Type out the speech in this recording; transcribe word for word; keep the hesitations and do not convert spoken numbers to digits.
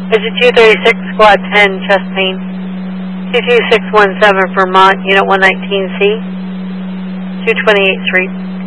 Is it two thirty-six, Squad ten, chest pain? two two six one seven, Vermont, Unit one nineteen C, two twenty-eighth Street.